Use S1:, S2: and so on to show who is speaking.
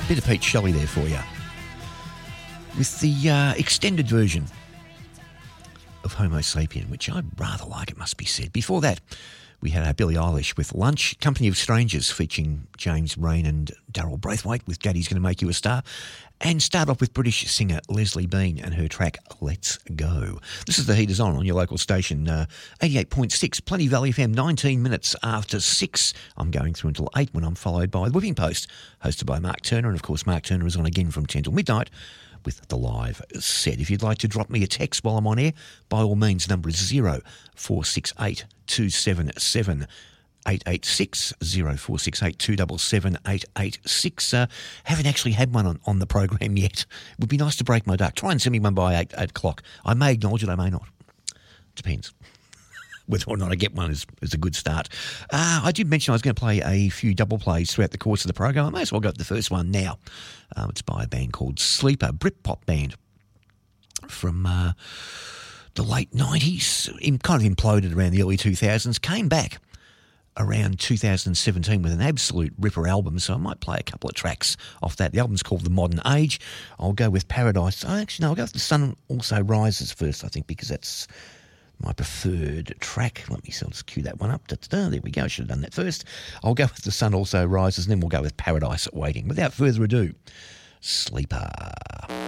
S1: Bit of Pete Shelley there for you. With the extended version of Homo Sapien, which I rather like, it must be said. Before that, we had Billie Eilish with Lunch, Company of Strangers, featuring James Rain and Darryl Braithwaite with Daddy's Gonna Make You a Star, and start off with British singer Leslie Bean and her track Let's Go. This is The Heat Is On your local station, 88.6, Plenty Valley FM, 19 minutes after 6. I'm going through until 8 when I'm followed by The Whipping Post, hosted by Mark Turner, and of course Mark Turner is on again from 10 till midnight with the live set. If you'd like to drop me a text while I'm on air, by all means, number is 0468 277 886 0468 277 886. Haven't actually had one on the program yet. Would be nice to break my duck. Try and send me one by 8 o'clock. I may acknowledge it, I may not. Depends. Whether or not I get one is a good start. I did mention I was going to play a few double plays throughout the course of the program. I may as well go to the first one now. It's by a band called Sleeper, Britpop band from the late 90s, kind of imploded around the early 2000s, came back around 2017 with an absolute ripper album, so I might play a couple of tracks off that. The album's called The Modern Age. I'll go with Paradise. I'll go with The Sun Also Rises first, I think, because that's my preferred track. Let me just cue that one up. There we go. I should have done that first. I'll go with The Sun Also Rises, and then we'll go with Paradise Waiting. Without further ado, Sleeper.